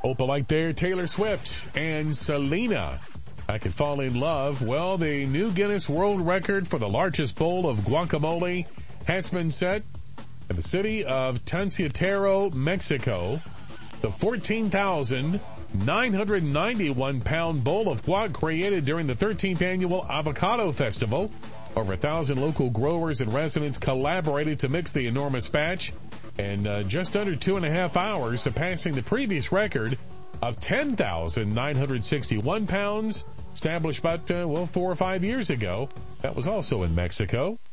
Opalite there, Taylor Swift and Selena. I Could Fall in Love. Well, the new Guinness World Record for the largest bowl of guacamole has been set in the city of Tanciatero, Mexico. The 14,991-pound bowl of guac created during the 13th annual Avocado Festival. Over 1,000 local growers and residents collaborated to mix the enormous batch, and just under 2.5 hours, surpassing the previous record of 10,961 pounds, established about, 4 or 5 years ago. That was also in Mexico.